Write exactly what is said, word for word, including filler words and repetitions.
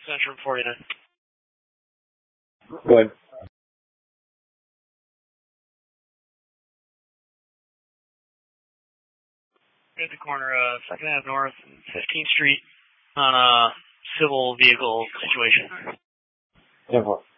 Central forty-nine. Go ahead. At the corner of second Avenue North and fifteenth Street on a civil vehicle situation. ten four.